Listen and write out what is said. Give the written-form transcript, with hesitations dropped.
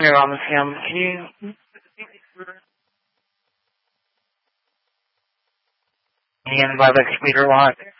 Here on the Sam, can you by the computer lot?